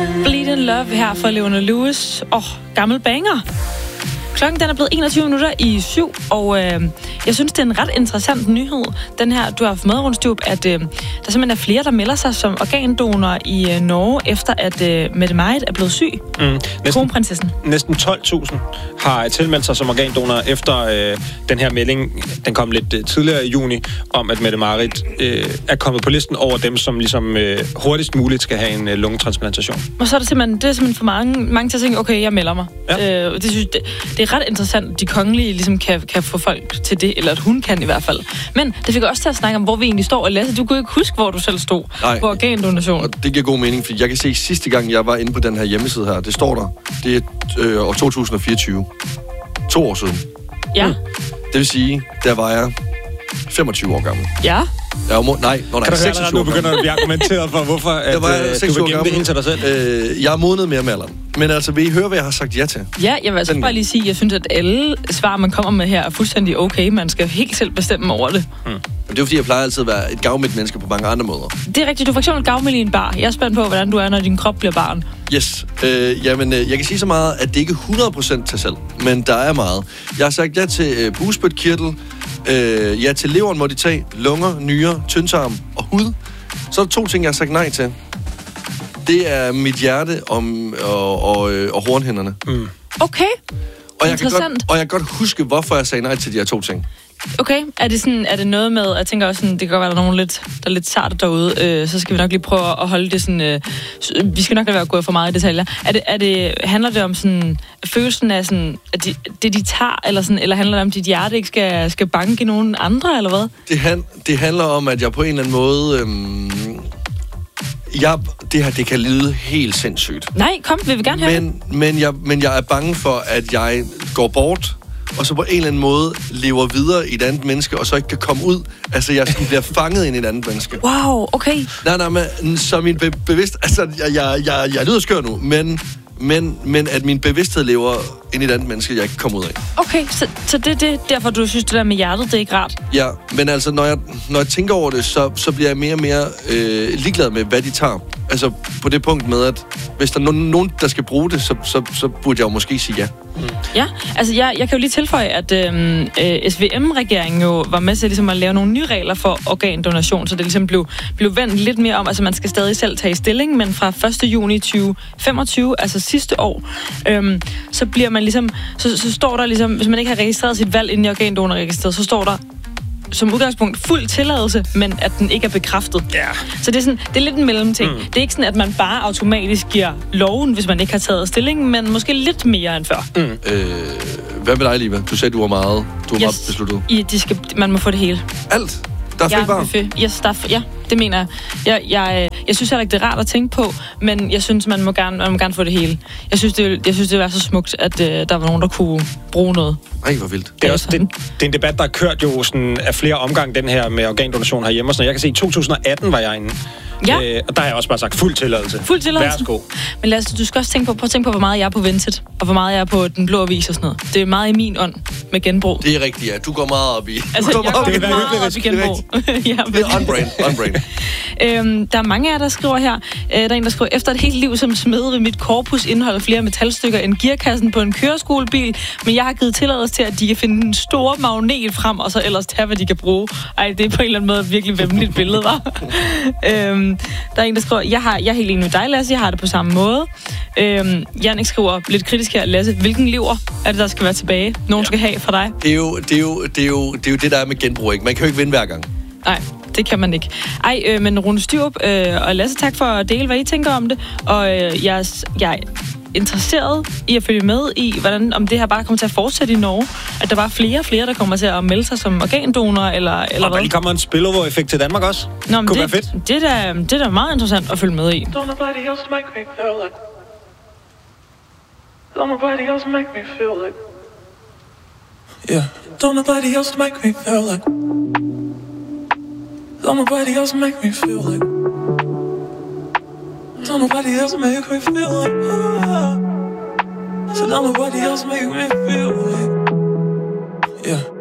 Bleed in Love her fra Leona Lewis. Gammel banger. Klokken den er blevet 7:21, og jeg synes, det er en ret interessant nyhed, den her, du har haft med, Rundstyb, at der simpelthen er flere, der melder sig som organdonor i Norge, efter at Mette Marit er blevet syg. Kronprinsessen. Næsten 12.000 har tilmeldt sig som organdonor efter den her melding, den kom lidt tidligere i juni, om at Mette Marit er kommet på listen over dem, som ligesom hurtigst muligt skal have en lungetransplantation. Og så er det simpelthen for mange til at tænke, okay, jeg melder mig. Ja. Det synes det er ret interessant, at de kongelige ligesom kan få folk til det, eller at hun kan i hvert fald. Men det fik også til at snakke om, hvor vi egentlig står. Og Lasse, du kunne ikke huske, hvor du selv stod på organdonation. Og det giver god mening, fordi jeg kan se, sidste gang, jeg var inde på den her hjemmeside her, det står der, det er år 2024. 2 år siden. Ja. Det vil sige, der var jeg 25 år gammel. Ja. Jeg var nej, 26 år nu begynder at blive argumenteret for, hvorfor at, du vil gemme det hele til dig selv. Jeg er modnet mere med alderen. Men altså, vil I høre, hvad jeg har sagt ja til? Ja, jeg vil altså bare lige sige, at jeg synes, at alle svar, man kommer med her, er fuldstændig okay. Man skal helt selv bestemme over det. Det er fordi, jeg plejer altid at være et gavmildt menneske på mange andre måder. Det er rigtigt. Du er for eksempel gavmild i en bar. Jeg er spændt på, hvordan du er, når din krop bliver barn. Yes. Jeg kan sige så meget, at det ikke er 100% til selv. Men der er meget. Jeg har sagt ja til bugspytkirtel. Ja til leveren må de tage. Lunger, nyrer, tyndtarm og hud. Så er der 2 ting, jeg har sagt nej til. Det er mit hjerte og hornhænderne. Okay. Og jeg kan godt huske, hvorfor jeg sagde nej til de her 2 ting. Okay, er det noget med, jeg tænker også sådan, det kan godt være, der er nogen der er lidt sarte derude, så skal vi nok lige prøve at holde det sådan, vi skal nok lade være gået for meget i detaljer. Handler det om sådan, følelsen af sådan, at det de tager, eller handler det om, at dit hjerte ikke skal banke nogen andre, eller hvad? Det handler om, at jeg på en eller anden måde, det her, det kan lyde helt sindssygt. Nej, kom, vi vil gerne høre det. Men jeg er bange for, at jeg går bort, og så på en eller anden måde lever videre i et andet menneske, og så ikke kan komme ud. Altså, jeg bliver fanget ind i et andet menneske. Wow, okay. Nej, men så min bevidst... Altså, jeg lyder skør nu, men at min bevidsthed lever ind i et andet menneske, jeg ikke kommer ud af. Okay, så det er derfor, du synes, det der med hjertet, det er ikke rart? Ja, men altså, når jeg tænker over det, så bliver jeg mere og mere ligeglad med, hvad de tager. Altså, på det punkt med, at hvis der er nogen, der skal bruge det, så burde jeg jo måske sige ja. Ja, altså jeg kan jo lige tilføje, at SVM-regeringen jo var med til ligesom at lave nogle nye regler for organdonation, så det ligesom blev vendt lidt mere om, altså man skal stadig selv tage stilling, men fra 1. juni 2025, altså sidste år, så bliver man ligesom, så står der ligesom, hvis man ikke har registreret sit valg inden i organdonorregistret, så står der som udgangspunkt fuld tilladelse, men at den ikke er bekræftet. Yeah. Så det er lidt en mellemting. Det er ikke sådan, at man bare automatisk giver loven, hvis man ikke har taget stilling, men måske lidt mere end før. Hvad med dig, Liva? Du sagde, du var meget besluttet. Man må få det hele. Alt? Der er frit barn? Yes, ja, det mener jeg. Jeg synes heller ikke, det er rart at tænke på, men jeg synes, man må gerne få det hele. Jeg synes, det var så smukt, at der var nogen, der kunne bruge noget. Ej, hvor vildt. Det er en debat, der har kørt jo sådan af flere omgang, den her med organdonation herhjemme. Så jeg kan se, i 2018 var jeg inde. Ja. Og der har jeg også bare sagt fuld tilladelse. Fuld tilladelse. Værsgo. Men Lasse, du skal også tænke på hvor meget jeg er på Vinted, og hvor meget jeg er på Den Blå Avis og sådan noget. Det er meget i min ånd med genbrug. Det er rigtigt, ja. Du går meget op i... Altså, jeg går meget op i genbrug. Det er on-brain. Der er mange af jer, der skriver her. Der er en, der skriver, efter et helt liv som smed vil mit korpus indeholde flere metalstykker end gearkassen på en køreskolebil, men jeg har givet tilladelse til, at de kan finde en stor magnet frem, og så ellers tage, hvad de kan bruge. Ej, det er på en eller anden måde et virkelig væmmeligt billede, var. Der er en, der skriver, jeg er helt enig med dig, Lasse, jeg har det på samme måde. Jannik skriver lidt kritisk her, Lasse, hvilken lever er det, der skal være tilbage? Nogen skal have fra dig? Det er jo det, der er med genbrug, ikke? Man kan jo ikke vinde hver gang. Nej, det kan man ikke. Men Rune Styrup og Lasse, tak for at dele, hvad I tænker om det. Og jeg er interesseret i at følge med i, om det her bare kommer til at fortsætte i Norge. At der bare flere og flere, der kommer til at melde sig som organdonor, eller hvad? Og der lige kommer en spillover-effekt til Danmark også. Nå, men kunne være fedt. Det er da meget interessant at følge med i. Don't nobody else make me feel like. Don't nobody else make me feel like. Yeah. Don't nobody else make me feel like. Don't nobody else make me feel like. Don't nobody else make me feel like. So don't nobody else make me feel like. Yeah.